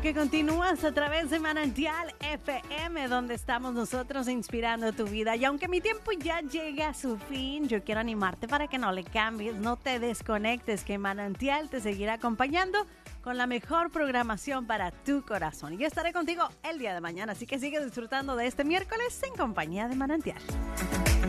bueno que continúas a través de Manantial FM, donde estamos nosotros inspirando tu vida. Y aunque mi tiempo ya llega a su fin, yo quiero animarte para que no le cambies, no te desconectes, que Manantial te seguirá acompañando con la mejor programación para tu corazón. Y yo estaré contigo el día de mañana, así que sigue disfrutando de este miércoles en compañía de Manantial.